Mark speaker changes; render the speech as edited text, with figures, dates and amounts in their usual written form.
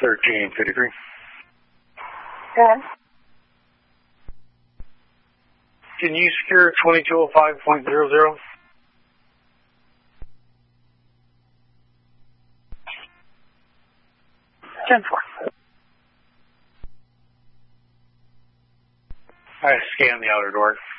Speaker 1: 1353.
Speaker 2: Go ahead.
Speaker 1: Can you secure 2205.00?
Speaker 2: 10-4.
Speaker 1: I scanned the outer door.